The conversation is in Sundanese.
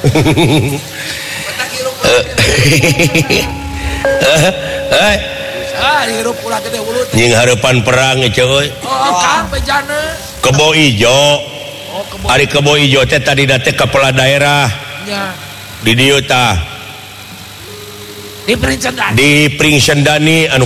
Nying harapan perang coy. Kebo ijo. Ari kebo ijo teh tadi teh kepala daerah. Di dieu tah. Di Pring Sendani anu